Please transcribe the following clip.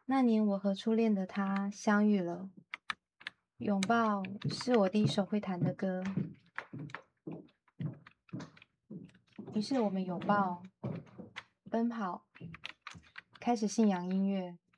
那年我和初恋的他相遇了，拥抱是我第一首会弹的歌。于是我们拥抱、奔跑，开始信仰音乐。